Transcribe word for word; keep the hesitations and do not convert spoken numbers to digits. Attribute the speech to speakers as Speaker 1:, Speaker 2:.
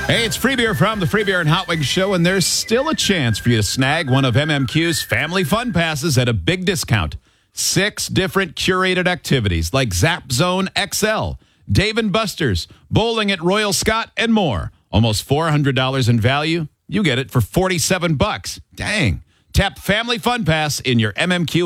Speaker 1: Hey, it's Free Beer from the Free Beer and Hot Wings Show, and there's still a chance for you to snag one of M M Q's family fun passes at a big discount. Six different curated activities like Zap Zone X L, Dave and Buster's, bowling at Royal Scott, and more. Almost four hundred dollars in value. You get it for forty-seven bucks. Dang. Tap Family Fun Pass in your M M Q